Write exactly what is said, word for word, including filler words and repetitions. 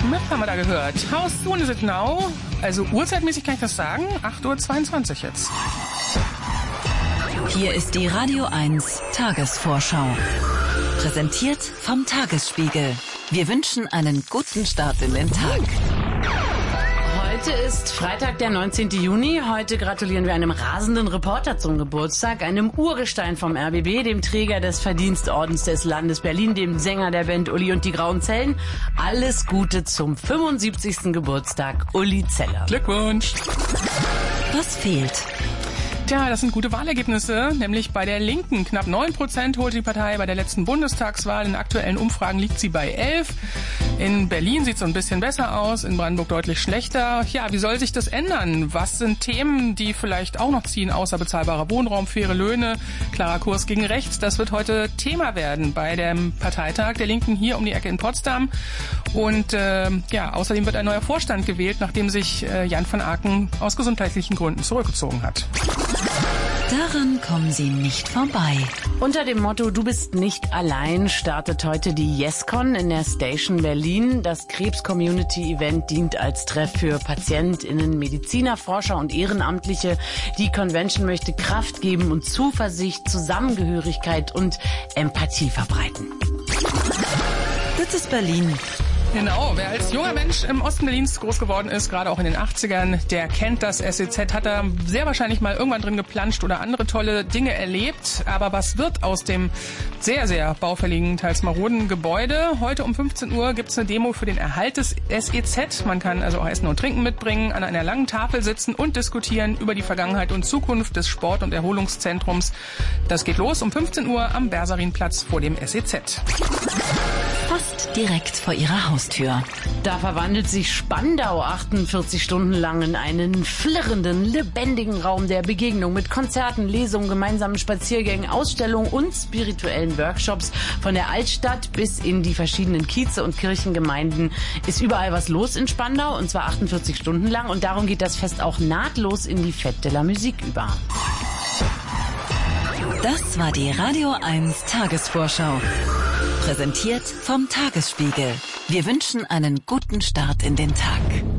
Smith haben wir da gehört. How soon is it now? Also uhrzeitmäßig kann ich das sagen. acht Uhr zweiundzwanzig jetzt. Hier ist die Radio eins Tagesvorschau. Präsentiert vom Tagesspiegel. Wir wünschen einen guten Start in den Tag. Heute ist Freitag, der neunzehnten Juni. Heute gratulieren wir einem rasenden Reporter zum Geburtstag, einem Urgestein vom R B B, dem Träger des Verdienstordens des Landes Berlin, dem Sänger der Band Uli und die Grauen Zellen. Alles Gute zum fünfundsiebzigsten Geburtstag, Uli Zeller. Glückwunsch. Was fehlt? Tja, das sind gute Wahlergebnisse, nämlich bei der Linken. Knapp neun Prozent holte die Partei bei der letzten Bundestagswahl. In aktuellen Umfragen liegt sie bei elf. In Berlin sieht es so ein bisschen besser aus, in Brandenburg deutlich schlechter. Ja, wie soll sich das ändern? Was sind Themen, die vielleicht auch noch ziehen, außer bezahlbarer Wohnraum, faire Löhne, klarer Kurs gegen rechts? Das wird heute Thema werden bei dem Parteitag der Linken hier um die Ecke in Potsdam. Und äh, ja, außerdem wird ein neuer Vorstand gewählt, nachdem sich äh, Jan van Aken aus gesundheitlichen Gründen zurückgezogen hat. Daran kommen Sie nicht vorbei. Unter dem Motto "Du bist nicht allein" startet heute die YesCon in der Station Berlin. Das Krebs-Community-Event dient als Treff für PatientInnen, Mediziner, Forscher und Ehrenamtliche. Die Convention möchte Kraft geben und Zuversicht, Zusammengehörigkeit und Empathie verbreiten. Das ist Berlin. Genau, wer als junger Mensch im Osten Berlins groß geworden ist, gerade auch in den achtzigern, der kennt das S E Z, hat da sehr wahrscheinlich mal irgendwann drin geplanscht oder andere tolle Dinge erlebt. Aber was wird aus dem sehr, sehr baufälligen, teils maroden Gebäude? Heute um fünfzehn Uhr gibt's eine Demo für den Erhalt des S E Z. Man kann also auch Essen und Trinken mitbringen, an einer langen Tafel sitzen und diskutieren über die Vergangenheit und Zukunft des Sport- und Erholungszentrums. Das geht los um fünfzehn Uhr am Bersarinplatz vor dem S E Z. Fast direkt vor Ihrer Haustür. Da verwandelt sich Spandau achtundvierzig Stunden lang in einen flirrenden, lebendigen Raum der Begegnung mit Konzerten, Lesungen, gemeinsamen Spaziergängen, Ausstellungen und spirituellen Workshops. Von der Altstadt bis in die verschiedenen Kieze und Kirchengemeinden ist überall was los in Spandau, und zwar achtundvierzig Stunden lang. Und darum geht das Fest auch nahtlos in die Fête de la Musique über. Das war die Radio eins Tagesvorschau. Präsentiert vom Tagesspiegel. Wir wünschen einen guten Start in den Tag.